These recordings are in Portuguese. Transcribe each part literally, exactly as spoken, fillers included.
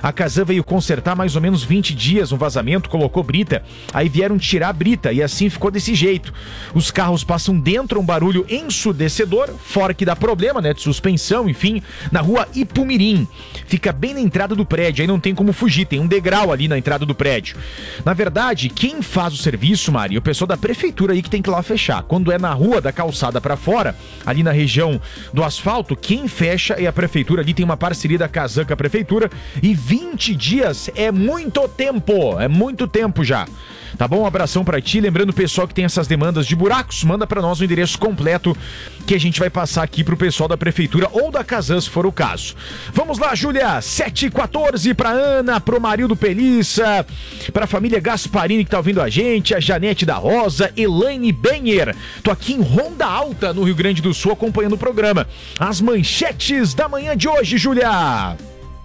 A Casan veio consertar mais ou menos vinte dias um vazamento, colocou brita, aí vieram tirar a brita e assim ficou desse jeito. Os carros passam dentro, um barulho ensurdecedor, fora que dá problema, né, de suspensão, enfim, na rua Ipumirim. Fica bem na entrada do prédio, aí não tem como fugir, tem um degrau ali na entrada do prédio. Na verdade, quem faz o serviço, Mari, é o pessoal da prefeitura aí que tem que ir lá fechar. Quando é na rua da calçada pra fora, ali na região do asfalto, quem fecha é a prefeitura, ali tem uma parceria da Casan com a prefeitura e vinte dias é muito tempo, é muito tempo já. Tá bom? Um abração pra ti. Lembrando o pessoal que tem essas demandas de buracos, manda pra nós o endereço completo que a gente vai passar aqui pro pessoal da prefeitura ou da Casan, se for o caso. Vamos lá, Júlia. sete e quatorze pra Ana, pro Marildo Pelissa, pra família Gasparini que tá ouvindo a gente, a Janete da Rosa, Elaine Benher. Tô aqui em Ronda Alta, no Rio Grande do Sul, acompanhando o programa. As manchetes da manhã de hoje, Júlia.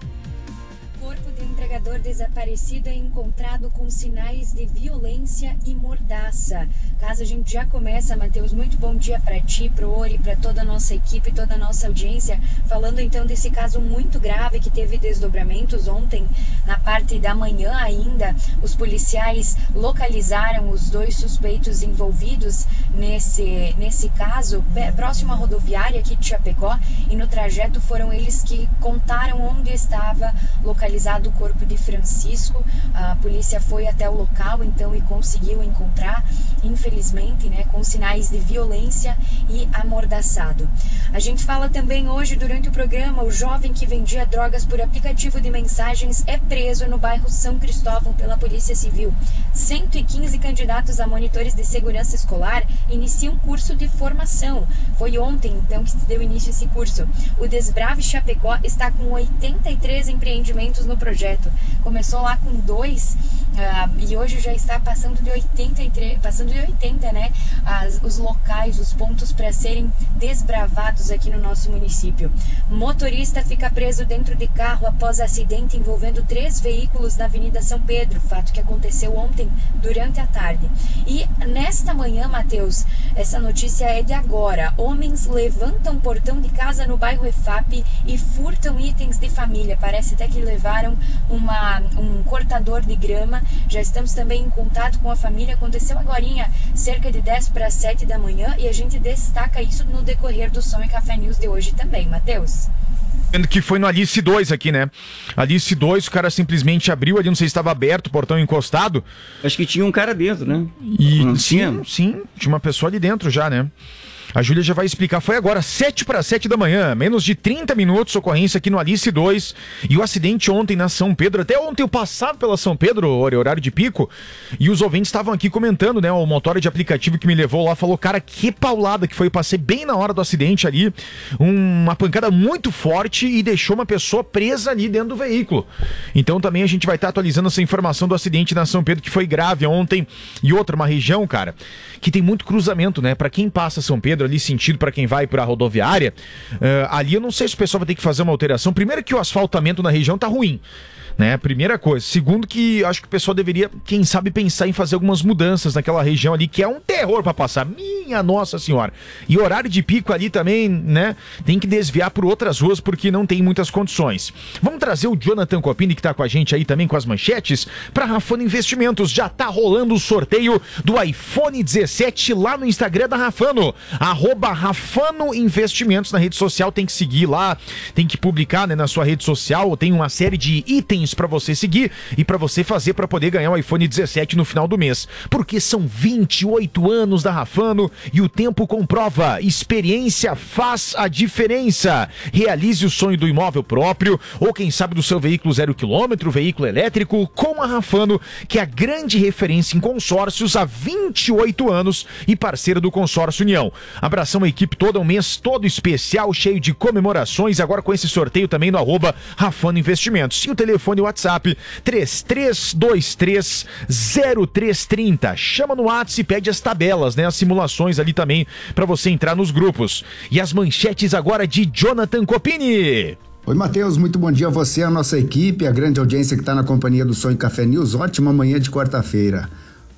O entregador desaparecido é encontrado com sinais de violência e mordaça. Caso a gente já começa, Matheus, muito bom dia para ti, pro Ori, para toda a nossa equipe, toda a nossa audiência. Falando então desse caso muito grave que teve desdobramentos ontem, na parte da manhã ainda, os policiais localizaram os dois suspeitos envolvidos nesse, nesse caso, próximo à rodoviária aqui de Chapecó, e no trajeto foram eles que contaram onde estava localizado o corpo de Francisco. A polícia foi até o local então e conseguiu encontrar, infelizmente, né, com sinais de violência e amordaçado. A gente fala também hoje durante o programa, o jovem que vendia drogas por aplicativo de mensagens é preso no bairro São Cristóvão pela Polícia Civil. cento e quinze candidatos a monitores de segurança escolar iniciam um curso de formação. Foi ontem então que se deu início a esse curso. O Desbrave Chapecó está com oitenta e três empreendimentos no projeto. Começou lá com dois uh, e hoje já está passando de oitenta e três, passando de oitenta, né? As, os locais, os pontos para serem desbravados aqui no nosso município. Motorista fica preso dentro de carro após acidente envolvendo três veículos na Avenida São Pedro, fato que aconteceu ontem durante a tarde. E nesta manhã, Matheus, essa notícia é de agora. Homens levantam portão de casa no bairro E F A P e furtam itens de família. Parece até que levaram uma, um cortador de grama. Já estamos também em contato com a família. Aconteceu agorinha, cerca de dez para sete da manhã, e a gente destaca isso no decorrer do Som e Café News de hoje também, Matheus. Que foi no Alice dois aqui, né? Alice dois, o cara simplesmente abriu ali, não sei se estava aberto, o portão encostado. Acho que tinha um cara dentro, né? E não sim, tinha? sim, tinha uma pessoa ali dentro já, né? A Júlia já vai explicar. Foi agora, sete para sete da manhã, menos de trinta minutos, ocorrência aqui no Alice dois. E o acidente ontem na São Pedro. Até ontem eu passava pela São Pedro, horário de pico, e os ouvintes estavam aqui comentando, né? O motor de aplicativo que me levou lá falou, cara, que paulada que foi. Eu passei bem na hora do acidente ali. Uma pancada muito forte e deixou uma pessoa presa ali dentro do veículo. Então também a gente vai estar atualizando essa informação do acidente na São Pedro, que foi grave ontem. E outra, uma região, cara, que tem muito cruzamento, né? Pra quem passa São Pedro ali, sentido para quem vai para a rodoviária, uh, ali eu não sei se o pessoal vai ter que fazer uma alteração. Primeiro que o asfaltamento na região tá ruim, né? Primeira coisa. Segundo que acho que o pessoal deveria, quem sabe, pensar em fazer algumas mudanças naquela região ali, que é um terror para passar. Minha Nossa Senhora. E horário de pico ali também, né? Tem que desviar por outras ruas porque não tem muitas condições. Vamos trazer o Jonathan Copini, que tá com a gente aí também com as manchetes, para Rafano Investimentos. Já tá rolando o sorteio do iPhone dezessete lá no Instagram da Rafano. Arroba Rafano Investimentos na rede social. Tem que seguir lá, tem que publicar, né, na sua rede social. Tem uma série de itens para você seguir e para você fazer para poder ganhar o iPhone dezessete no final do mês. Porque são vinte e oito anos da Rafano e o tempo comprova. Experiência faz a diferença. Realize o sonho do imóvel próprio ou quem sabe do seu veículo zero quilômetro, veículo elétrico, com a Rafano, que é a grande referência em consórcios há vinte e oito anos e parceira do Consórcio União. Abração a equipe toda, um mês todo especial, cheio de comemorações, agora com esse sorteio também no arroba Rafano Investimentos. E o telefone e WhatsApp três três dois três zero três três zero. Chama no WhatsApp e pede as tabelas, né? As simulações ali também para você entrar nos grupos. E as manchetes agora de Jonathan Copini. Oi, Matheus, muito bom dia a você, a nossa equipe, a grande audiência que está na companhia do Som e Café News. Ótima manhã de quarta-feira.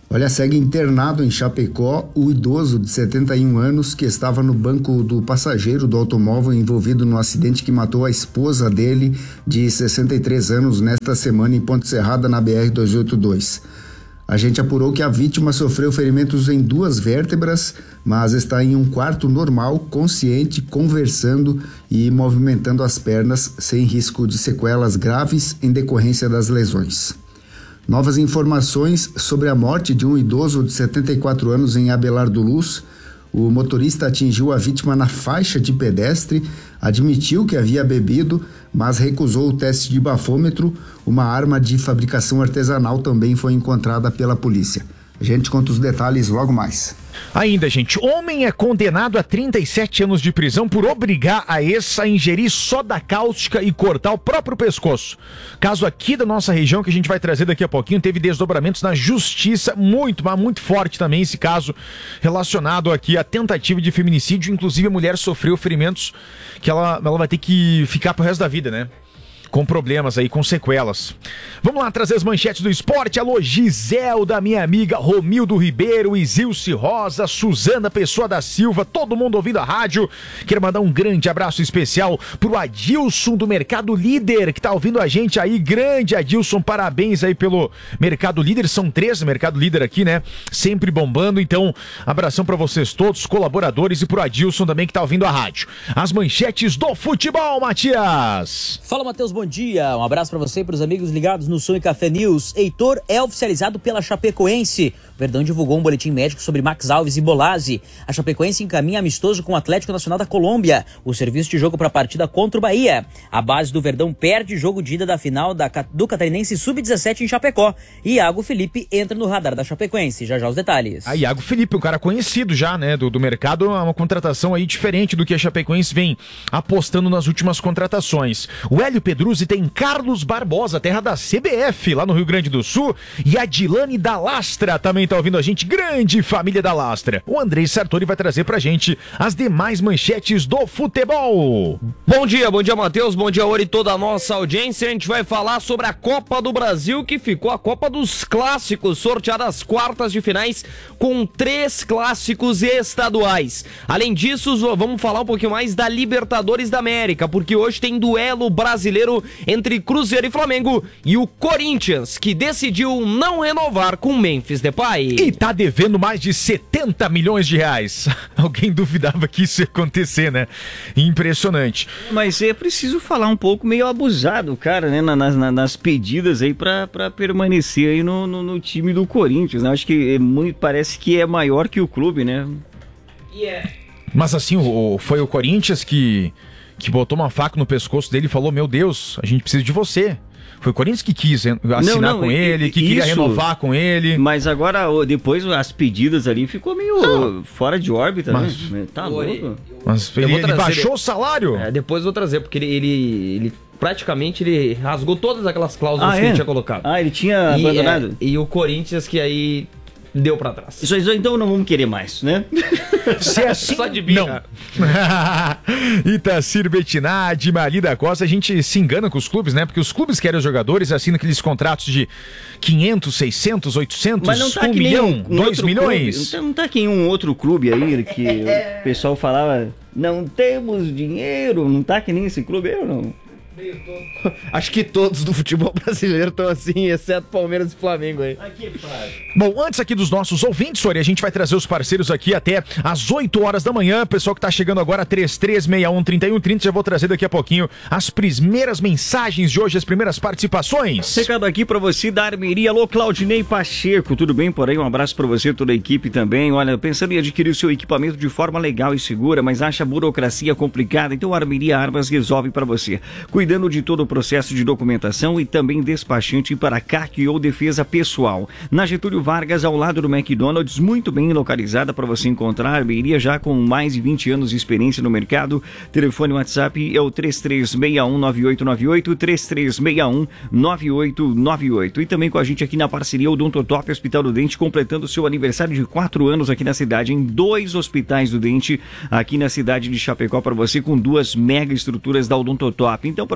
Olha, segue internado em Chapecó o idoso de setenta e um anos que estava no banco do passageiro do automóvel envolvido no acidente que matou a esposa dele de sessenta e três anos nesta semana em Ponte Serrada, na B R duzentos e oitenta e dois. A gente apurou que a vítima sofreu ferimentos em duas vértebras, mas está em um quarto normal, consciente, conversando e movimentando as pernas sem risco de sequelas graves em decorrência das lesões. Novas informações sobre a morte de um idoso de setenta e quatro anos em Abelardo Luz. O motorista atingiu a vítima na faixa de pedestre, admitiu que havia bebido, mas recusou o teste de bafômetro. Uma arma de fabricação artesanal também foi encontrada pela polícia. A gente conta os detalhes logo mais. Ainda, gente, homem é condenado a trinta e sete anos de prisão por obrigar a ex a ingerir soda cáustica e cortar o próprio pescoço. Caso aqui da nossa região, que a gente vai trazer daqui a pouquinho, teve desdobramentos na justiça, muito, mas muito forte também esse caso relacionado aqui à tentativa de feminicídio. Inclusive a mulher sofreu ferimentos que ela, ela vai ter que ficar pro resto da vida, né? Com problemas aí, com sequelas. Vamos lá trazer as manchetes do esporte. Alô, Giselda, minha amiga, Romildo Ribeiro, Isilce Rosa, Suzana Pessoa da Silva, todo mundo ouvindo a rádio. Quero mandar um grande abraço especial pro Adilson do Mercado Líder, que tá ouvindo a gente aí. Grande Adilson, parabéns aí pelo Mercado Líder. São três Mercado Líder aqui, né? Sempre bombando. Então, abração pra vocês todos, colaboradores, e pro Adilson também que tá ouvindo a rádio. As manchetes do futebol, Matias. Fala, Matheus. Bom dia, um abraço para você e para os amigos ligados no Som e Café News. Heitor é oficializado pela Chapecoense. O Verdão divulgou um boletim médico sobre Max Alves e Bolazzi. A Chapecoense encaminha amistoso com o Atlético Nacional da Colômbia, o serviço de jogo para a partida contra o Bahia. A base do Verdão perde jogo de ida da final da, do Catarinense sub dezessete em Chapecó. E Iago Felipe entra no radar da Chapecoense. Já já os detalhes. A Iago Felipe, um cara conhecido já, né, do, do mercado, é uma contratação aí diferente do que a Chapecoense vem apostando nas últimas contratações. O Hélio Pedruzzi tem Carlos Barbosa, terra da C B F, lá no Rio Grande do Sul, e a Dilane da Lastra também tá ouvindo a gente, grande família da Lastra. O Andrei Sartori vai trazer pra gente as demais manchetes do futebol. Bom dia, bom dia, Matheus, bom dia, Ori, toda a nossa audiência. A gente vai falar sobre a Copa do Brasil, que ficou a Copa dos Clássicos, sorteada às quartas de finais com três clássicos estaduais. Além disso, vamos falar um pouquinho mais da Libertadores da América, porque hoje tem duelo brasileiro entre Cruzeiro e Flamengo, e o Corinthians, que decidiu não renovar com Memphis Depay. E tá devendo mais de setenta milhões de reais. Alguém duvidava que isso ia acontecer, né? Impressionante. Mas é preciso falar um pouco meio abusado, cara, né? Nas, nas, nas pedidas aí pra, pra permanecer aí no, no, no time do Corinthians, né? Acho que é muito, parece que é maior que o clube, né? Yeah. Mas assim, o, foi o Corinthians que... que botou uma faca no pescoço dele e falou, meu Deus, a gente precisa de você. Foi o Corinthians que quis assinar não, não, com ele, que isso, queria renovar com ele. Mas agora, depois as pedidas ali ficou meio não. fora de órbita, mas, né? Tá louco. Mas ele, ele baixou o salário? É, depois eu vou trazer, porque ele... ele, ele... praticamente ele rasgou todas aquelas cláusulas ah, que é? ele tinha colocado. Ah, ele tinha e, abandonado? É, e o Corinthians que aí deu pra trás. Isso, isso então não vamos querer mais, né? Se é assim, só de birra. Não. Itacir Bettinati, Mali da Costa, a gente se engana com os clubes, né? Porque os clubes querem os jogadores, assinam aqueles contratos de quinhentos, seiscentos, oitocentos, mas não tá um que milhão, um, um dois milhões. Clube, não tá que em um outro clube aí que o pessoal falava, não temos dinheiro, não tá que nem esse clube aí ou não? Acho que todos do futebol brasileiro estão assim, exceto Palmeiras e Flamengo aí. Aqui, bom, antes aqui dos nossos ouvintes, Sori, a gente vai trazer os parceiros aqui até às oito horas da manhã. Pessoal que tá chegando agora, três três seis um, três um três zero, já vou trazer daqui a pouquinho as primeiras mensagens de hoje, as primeiras participações. Recado aqui pra você da Armeria. Alô, Claudinei Pacheco, tudo bem por aí? Um abraço pra você, toda a equipe também. Olha, pensando em adquirir o seu equipamento de forma legal e segura, mas acha a burocracia complicada, então a Armeria Armas resolve pra você. Cuidando de todo o processo de documentação e também despachante para C A C ou defesa pessoal. Na Getúlio Vargas, ao lado do McDonald's, muito bem localizada para você encontrar. Armeria já com mais de vinte anos de experiência no mercado. Telefone WhatsApp é o três três seis um, nove oito nove oito, três três seis um, nove oito nove oito. E também com a gente aqui na parceria Odontotop Hospital do Dente, completando seu aniversário de quatro anos aqui na cidade, em dois hospitais do dente aqui na cidade de Chapecó para você, com duas mega estruturas da Odontotop. Então, para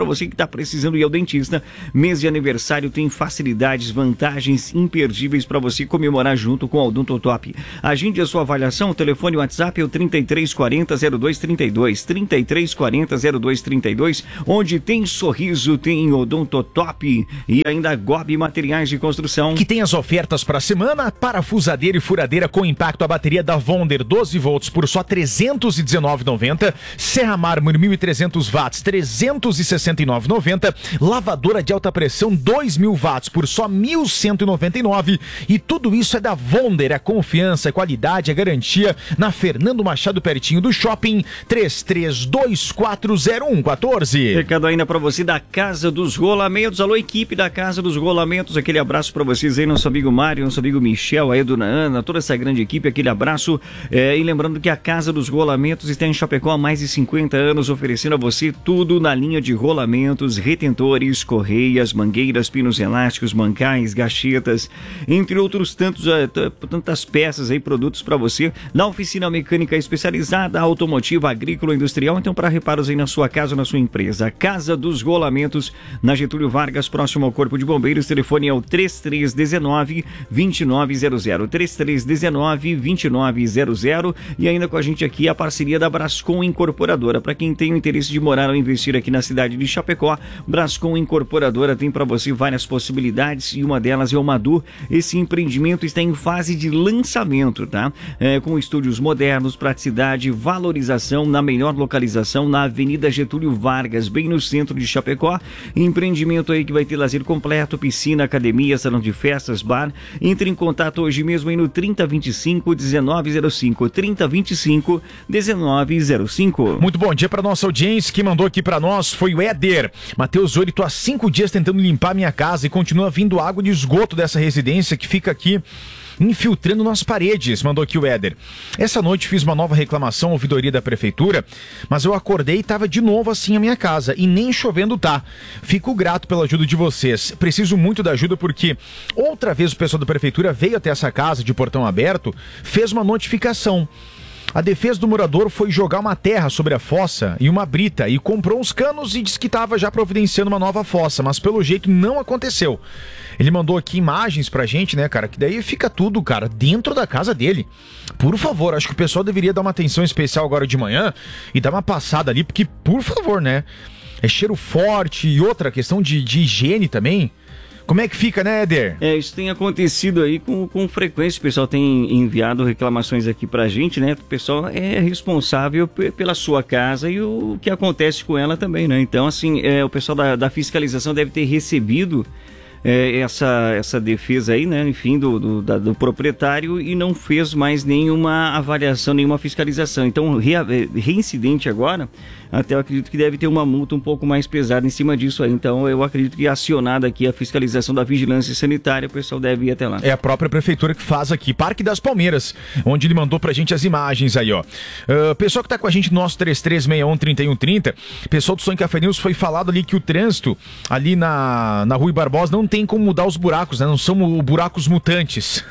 para você que está precisando ir ao dentista, mês de aniversário tem facilidades, vantagens imperdíveis para você comemorar junto com o Odontotop. Agende a sua avaliação, o telefone WhatsApp é o trinta e três quarenta, zero dois trinta e dois, trinta e três quarenta, zero dois trinta e dois, onde tem sorriso, tem Odontotop e ainda Gobi Materiais de Construção. Que tem as ofertas para a semana, parafusadeira e furadeira com impacto a bateria da Wonder doze volts por só trezentos e dezenove reais e noventa centavos, Serra Mármore mil e trezentos watts, trezentos e sessenta e nove reais e noventa centavos, lavadora de alta pressão dois mil watts por só mil cento e noventa e nove reais, e tudo isso é da Wonder, a confiança, a qualidade, a garantia, na Fernando Machado, pertinho do shopping, três três dois quatro zero um um quatro. Recado ainda para você da Casa dos Rolamentos. Alô, equipe da Casa dos Rolamentos, aquele abraço para vocês aí, nosso amigo Mário, nosso amigo Michel, aí, dona Ana, toda essa grande equipe, aquele abraço. É, e lembrando que a Casa dos Rolamentos está em Chapecó há mais de cinquenta anos, oferecendo a você tudo na linha de rolamentos, retentores, correias, mangueiras, pinos elásticos, mancais, gachetas, entre outros tantos, tantas peças aí, produtos para você, na oficina mecânica especializada, automotiva, agrícola, industrial, então para reparos aí na sua casa, na sua empresa. Casa dos Rolamentos, na Getúlio Vargas, próximo ao Corpo de Bombeiros, telefone é o três três um nove, dois nove zero zero, três três um nove, dois nove zero zero, e ainda com a gente aqui a parceria da Brascom Incorporadora. Para quem tem o interesse de morar ou investir aqui na cidade de Chapecó, Brascom Incorporadora tem para você várias possibilidades e uma delas é o Madu. Esse empreendimento está em fase de lançamento, tá? É, com estúdios modernos, praticidade, valorização na melhor localização na Avenida Getúlio Vargas, bem no centro de Chapecó. Empreendimento aí que vai ter lazer completo, piscina, academia, salão de festas, bar. Entre em contato hoje mesmo aí no trinta vinte e cinco, dezenove zero cinco, trinta vinte e cinco, dezenove zero cinco. Muito bom dia para nossa audiência. Quem mandou aqui para nós foi o Éder. Matheus Ori, tô há cinco dias tentando limpar minha casa e continua vindo água de esgoto dessa residência que fica aqui infiltrando nas paredes, mandou aqui o Éder. Essa noite fiz uma nova reclamação à ouvidoria da prefeitura, mas eu acordei e tava de novo assim a minha casa, e nem chovendo tá. Fico grato pela ajuda de vocês. Preciso muito da ajuda porque outra vez o pessoal da prefeitura veio até essa casa de portão aberto, fez uma notificação. A defesa do morador foi jogar uma terra sobre a fossa e uma brita e comprou uns canos e disse que estava já providenciando uma nova fossa, mas pelo jeito não aconteceu. Ele mandou aqui imagens pra gente, né, cara, que daí fica tudo, cara, dentro da casa dele. Por favor, acho que o pessoal deveria dar uma atenção especial agora de manhã e dar uma passada ali, porque, por favor, né, é cheiro forte e outra questão de, de higiene também. Como é que fica, né, Éder? É, isso tem acontecido aí com, com frequência. O pessoal tem enviado reclamações aqui pra gente, né? O pessoal é responsável p- pela sua casa e o que acontece com ela também, né? Então, assim, é, o pessoal da, da fiscalização deve ter recebido é, essa, essa defesa aí, né? Enfim, do, do, da, do proprietário e não fez mais nenhuma avaliação, nenhuma fiscalização. Então, re, reincidente agora, até eu acredito que deve ter uma multa um pouco mais pesada em cima disso aí. Então, eu acredito que acionada aqui a fiscalização da vigilância sanitária, o pessoal deve ir até lá. É a própria prefeitura que faz aqui. Parque das Palmeiras, onde ele mandou pra gente as imagens aí, ó. Uh, pessoal que tá com a gente no nosso três três seis um, três um três zero, pessoal do Sonho Café News, foi falado ali que o trânsito ali na, na Rui Barbosa não tem como mudar os buracos, né? Não são buracos mutantes.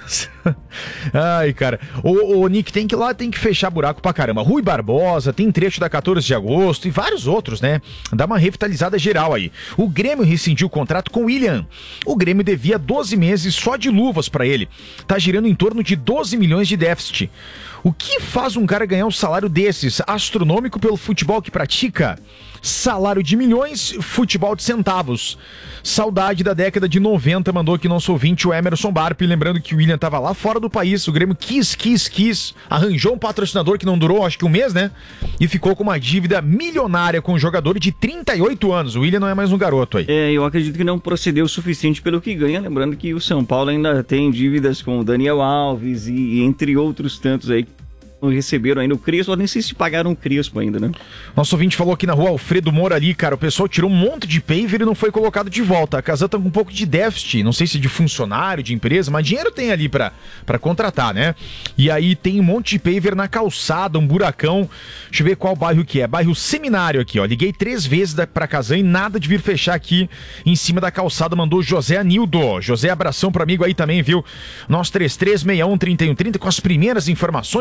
Ai, cara. O, o Nick, tem que ir lá, tem que fechar buraco pra caramba. Rui Barbosa, tem trecho da quatorze de agosto e vários outros, né? Dá uma revitalizada geral aí. O Grêmio rescindiu o contrato com o William. O Grêmio devia doze meses só de luvas pra ele. Tá girando em torno de doze milhões de déficit. O que faz um cara ganhar um salário desses, astronômico pelo futebol que pratica? Salário de milhões, futebol de centavos. Saudade da década de noventa, mandou aqui nosso ouvinte, o Emerson Barpi. Lembrando que o William tava lá fora do país, o Grêmio quis, quis, quis, arranjou um patrocinador que não durou, acho que um mês, né? E ficou com uma dívida milionária com um jogador de trinta e oito anos. O William não é mais um garoto aí. É, eu acredito que não procedeu o suficiente pelo que ganha. Lembrando que o São Paulo ainda tem dívidas com o Daniel Alves e, e entre outros tantos aí. Receberam ainda o Crespo, eu nem sei se pagaram o Crespo ainda, né? Nosso ouvinte falou aqui na rua Alfredo Moura ali, cara, o pessoal tirou um monte de paver e não foi colocado de volta. A casa tá com um pouco de déficit, não sei se de funcionário, de empresa, mas dinheiro tem ali pra, pra contratar, né? E aí tem um monte de paver na calçada, um buracão. Deixa eu ver qual bairro que é. Bairro Seminário aqui, ó. Liguei três vezes da, pra Casan e nada de vir fechar aqui em cima da calçada, mandou José Anildo. José, abração pro amigo aí também, viu? Nosso três três seis um, três um três zero com as primeiras informações, demandas,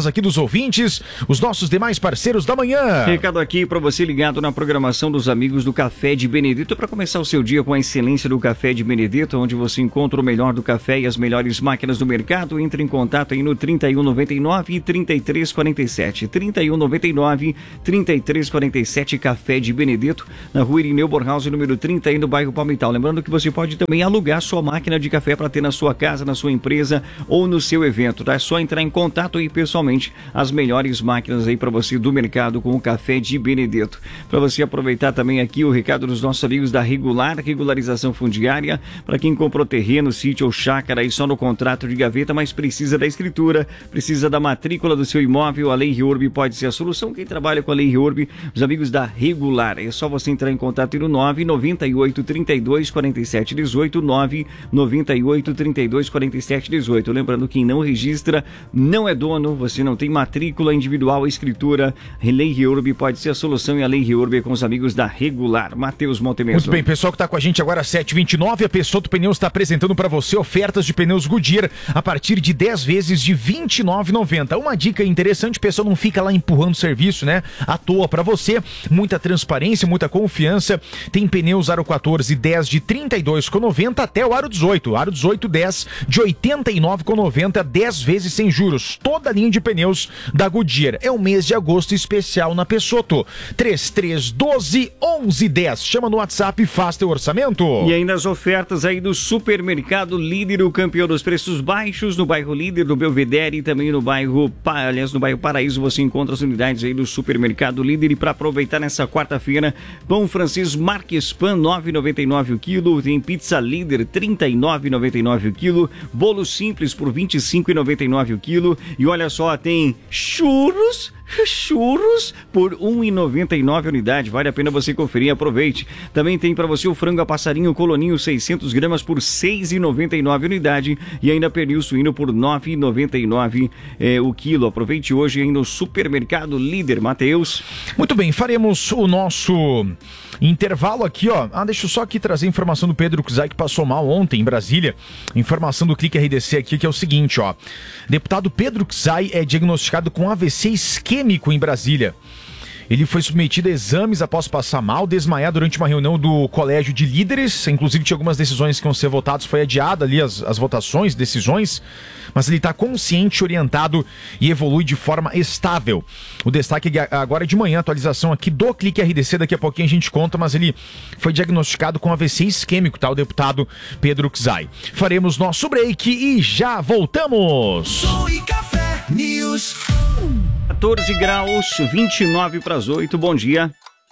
perguntas aqui dos ouvintes, os nossos demais parceiros da manhã. Recado aqui para você ligado na programação dos amigos do Café de Benedito, para começar o seu dia com a excelência do Café de Benedito, onde você encontra o melhor do café e as melhores máquinas do mercado. Entre em contato aí no trinta e um, noventa e nove, trinta e três quarenta e sete, trinta e um, noventa e nove, trinta e três quarenta e sete, Café de Benedito, na rua Irineu Bornhaus, número trinta, aí no bairro Palmital. Lembrando que você pode também alugar sua máquina de café para ter na sua casa, na sua empresa ou no seu evento, tá? É só entrar em contato aí pessoalmente, as melhores máquinas aí para você do mercado com o Café de Benedito. Para você aproveitar também aqui o recado dos nossos amigos da Regular, regularização fundiária, para quem comprou terreno, sítio ou chácara aí só no contrato de gaveta, mas precisa da escritura, precisa da matrícula do seu imóvel, a Lei Reurb pode ser a solução. Quem trabalha com a Lei Reurb, os amigos da Regular, é só você entrar em contato no nove noventa e oito, trinta e dois, quarenta e sete, dezoito, nove noventa e oito, trinta e dois, quarenta e sete, dezoito. Lembrando, quem não registra não é dono, você não tem matrícula individual, escritura, Lei Reurb pode ser a solução, e a Lei Reurb é com os amigos da Regular. Matheus Montemeso. Muito bem, pessoal que está com a gente agora às sete e vinte e nove, a Peixoto Pneus está apresentando para você ofertas de pneus Goodyear a partir de dez vezes de vinte e nove reais e noventa centavos. Uma dica interessante, o pessoal não fica lá empurrando serviço, né? À toa para você, muita transparência, muita confiança. Tem pneus Aro quatorze dez de trinta e dois reais e noventa centavos até o Aro dezoito. Aro dezoito dez de oitenta e nove reais e noventa centavos, dez vezes sem juros. Toda a linha de pneus da Goodyear. É o mês de agosto especial na Peixoto. três três um dois, onze dez. Chama no WhatsApp e faz teu orçamento. E ainda as ofertas aí do Supermercado Líder, o campeão dos preços baixos, no bairro Líder, no Belvedere, e também no bairro, aliás, no bairro Paraíso, você encontra as unidades aí do Supermercado Líder. E para aproveitar nessa quarta-feira, pão francês Marques Pan, nove reais e noventa e nove centavos o quilo, tem pizza Líder, trinta e nove reais e noventa e nove centavos o quilo, bolo simples por vinte e cinco reais e noventa e nove centavos o quilo, e olha só, tem churros, churros por um real e noventa e nove centavos a unidade, vale a pena você conferir, aproveite. Também tem para você o frango a passarinho coloninho seiscentos gramas por seis reais e noventa e nove centavos a unidade, e ainda pernil suíno por nove reais e noventa e nove centavos é, o quilo. Aproveite hoje aí no Supermercado Líder. Matheus. Muito bem, faremos o nosso intervalo aqui, ó. Ah, deixa eu só aqui trazer a informação do Pedro Kuzai, que passou mal ontem em Brasília. Informação do Clique R D C aqui, que é o seguinte, ó. Deputado Pedro Kuzai é diagnosticado com A V C isquêmico em Brasília. Ele foi submetido a exames após passar mal, desmaiar durante uma reunião do Colégio de Líderes. Inclusive tinha algumas decisões que iam ser votadas, foi adiada ali as, as votações, decisões, mas ele está consciente, orientado e evolui de forma estável. O destaque agora é de manhã, atualização aqui do Clique R D C, daqui a pouquinho a gente conta, mas ele foi diagnosticado com A V C isquêmico, tá? O deputado Pedro Kuzai. Faremos nosso break e já voltamos! Som e Café News. quatorze graus, vinte e nove para as oito, bom dia.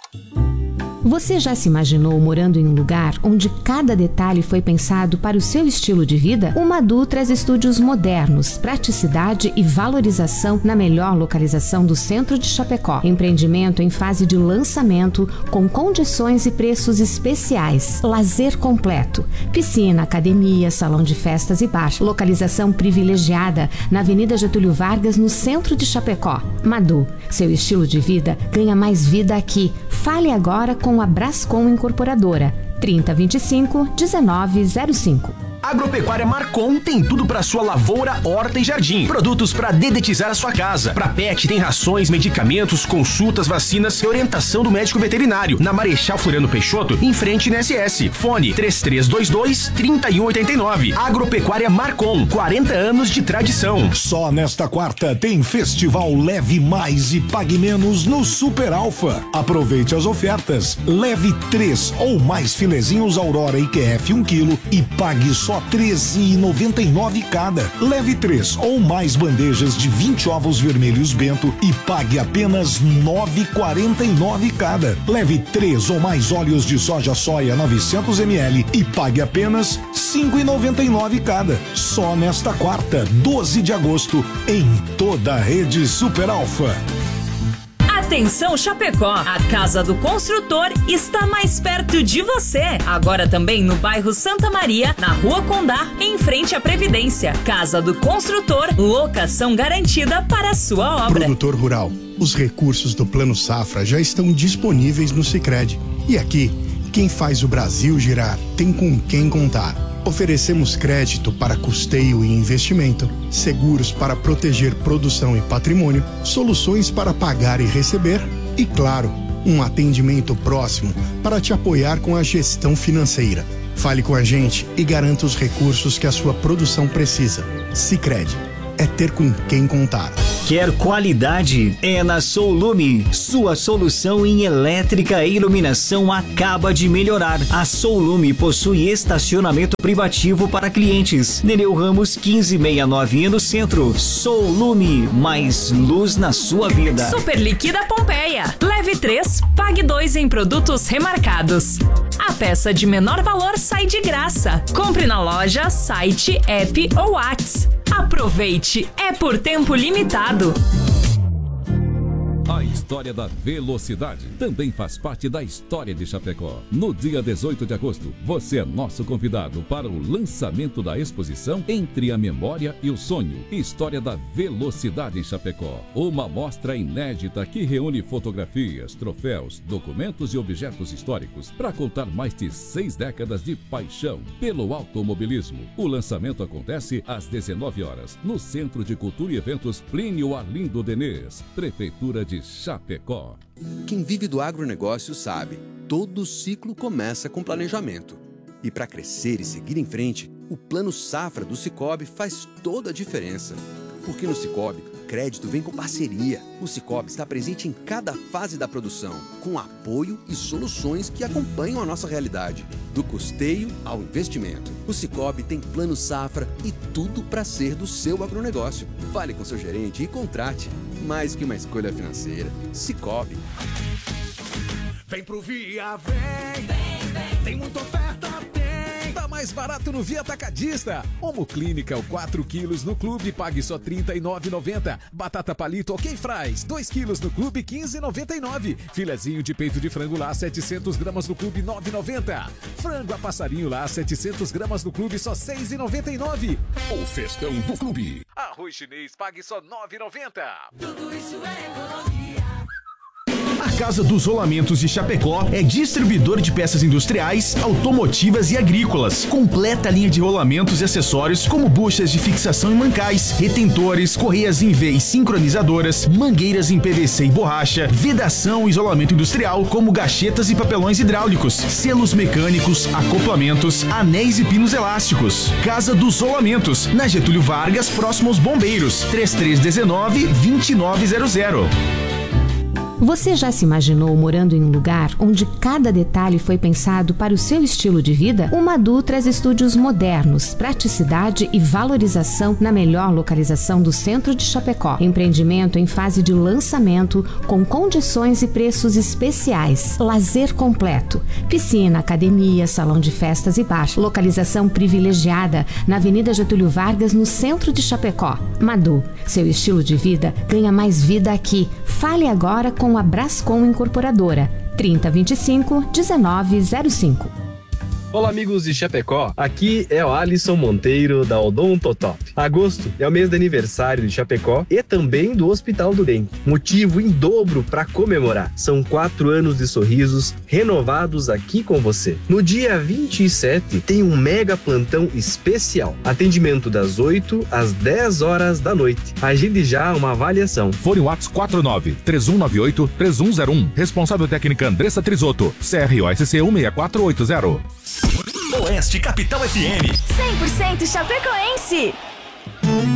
Você já se imaginou morando em um lugar onde cada detalhe foi pensado para o seu estilo de vida? O Madu traz estúdios modernos, praticidade e valorização na melhor localização do centro de Chapecó. Empreendimento em fase de lançamento, com condições e preços especiais. Lazer completo. Piscina, academia, salão de festas e bar. Localização privilegiada na Avenida Getúlio Vargas, no centro de Chapecó. Madu, seu estilo de vida ganha mais vida aqui. Fale agora com a Brascom Incorporadora, trinta, vinte e cinco, dezenove zero cinco. Agropecuária Marcon tem tudo para sua lavoura, horta e jardim. Produtos para dedetizar a sua casa. Para pet tem rações, medicamentos, consultas, vacinas e orientação do médico veterinário. Na Marechal Floriano Peixoto, em frente na S S. Fone três três dois dois, três um oito nove. Agropecuária Marcon, quarenta anos de tradição. Só nesta quarta tem Festival Leve Mais e Pague Menos no Super Alfa. Aproveite as ofertas. Leve três ou mais filezinhos Aurora I Q F um quilo e pague só treze reais e noventa e nove centavos cada. Leve três ou mais bandejas de vinte ovos vermelhos Bento e pague apenas nove reais e quarenta e nove centavos cada. Leve três ou mais óleos de soja soia novecentos mililitros e pague apenas cinco reais e noventa e nove centavos cada. Só nesta quarta, doze de agosto, em toda a rede Super Alfa. Atenção Chapecó, a Casa do Construtor está mais perto de você. Agora também no bairro Santa Maria, na Rua Condá, em frente à Previdência. Casa do Construtor, locação garantida para a sua obra. Produtor rural, os recursos do Plano Safra já estão disponíveis no Sicredi. E aqui, quem faz o Brasil girar tem com quem contar. Oferecemos crédito para custeio e investimento, seguros para proteger produção e patrimônio, soluções para pagar e receber e, claro, um atendimento próximo para te apoiar com a gestão financeira. Fale com a gente e garanta os recursos que a sua produção precisa. Sicredi, é ter com quem contar. Quer qualidade? É na Soulume. Sua solução em elétrica e iluminação acaba de melhorar. A Soulume possui estacionamento privativo para clientes. Nereu Ramos quinze sessenta e nove no centro. Soulume, mais luz na sua vida. Super Liquida Pompeia. Leve três, pague dois em produtos remarcados. A peça de menor valor sai de graça. Compre na loja, site, app ou WhatsApp. Aproveite, é por tempo limitado. A história da velocidade também faz parte da história de Chapecó. No dia dezoito de agosto, você é nosso convidado para o lançamento da exposição Entre a Memória e o Sonho, História da Velocidade em Chapecó. Uma mostra inédita que reúne fotografias, troféus, documentos e objetos históricos para contar mais de seis décadas de paixão pelo automobilismo. O lançamento acontece às dezenove horas, no Centro de Cultura e Eventos Plínio Arlindo Denês, Prefeitura de Chapecó. Quem vive do agronegócio sabe, todo ciclo começa com planejamento. E para crescer e seguir em frente, o Plano Safra do Sicoob faz toda a diferença. Porque no Sicoob, crédito vem com parceria. O Sicoob está presente em cada fase da produção, com apoio e soluções que acompanham a nossa realidade, do custeio ao investimento. O Sicoob tem Plano Safra e tudo para ser do seu agronegócio. Fale com seu gerente e contrate. Mais que uma escolha financeira, Sicoob. Vem pro Via, vem, vem, vem. Tem muita oferta, tem. Tá mais barato no Via Atacadista. Homo Clínica, quatro quilos no clube, pague só trinta e nove reais e noventa centavos. Batata palito ok fries, dois quilos no clube, quinze reais e noventa e nove centavos. Filezinho de peito de frango lá, setecentas gramas no clube, nove reais e noventa centavos. Frango a passarinho lá, setecentas gramas no clube, só seis reais e noventa e nove centavos. O festão do clube. Arroz chinês, pague só nove reais e noventa centavos. Tudo isso é economia. A Casa dos Rolamentos de Chapecó é distribuidor de peças industriais, automotivas e agrícolas. Completa linha de rolamentos e acessórios como buchas de fixação e mancais, retentores, correias em V e sincronizadoras, mangueiras em P V C e borracha, vedação e isolamento industrial como gachetas e papelões hidráulicos, selos mecânicos, acoplamentos, anéis e pinos elásticos. Casa dos Rolamentos, na Getúlio Vargas, próximo aos Bombeiros, três três um nove, dois nove zero zero. Você já se imaginou morando em um lugar onde cada detalhe foi pensado para o seu estilo de vida? O Madu traz estúdios modernos, praticidade e valorização na melhor localização do centro de Chapecó. Empreendimento em fase de lançamento com condições e preços especiais. Lazer completo. Piscina, academia, salão de festas e bar. Localização privilegiada na Avenida Getúlio Vargas, no centro de Chapecó. Madu, seu estilo de vida ganha mais vida aqui. Fale agora com a Brascom Incorporadora, trinta, vinte e cinco, dezenove zero cinco. Olá amigos de Chapecó, aqui é o Alisson Monteiro da Odontotop. Agosto é o mês de aniversário de Chapecó e também do Hospital do Dente. Motivo em dobro para comemorar. São quatro anos de sorrisos renovados aqui com você. No dia vinte e sete tem um mega plantão especial. Atendimento das oito às dez horas da noite. Agende já uma avaliação. Fone WhatsApp quatro nove, três um nove oito, três um zero um. Responsável técnica Andressa Trisotto. C R O S C um seis quatro oito zero. Oeste Capital F M. cem por cento chapecoense.